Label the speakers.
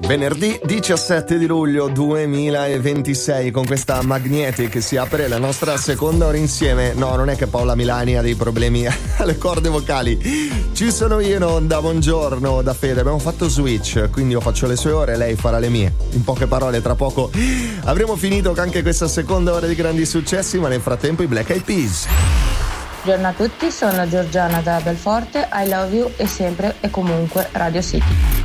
Speaker 1: Venerdì 17 di luglio 2026, con questa Magnetic si apre la nostra seconda ora insieme. No, non è che Paola Milani ha dei problemi alle corde vocali. Ci sono io in onda, buongiorno da Fede. Abbiamo fatto switch, quindi io faccio le sue ore, lei farà le mie. In poche parole, tra poco avremo finito anche questa seconda ora di grandi successi, ma nel frattempo i Black Eyed Peas.
Speaker 2: Buongiorno a tutti, sono Giorgiana da Belforte, I love you e sempre e comunque Radio City.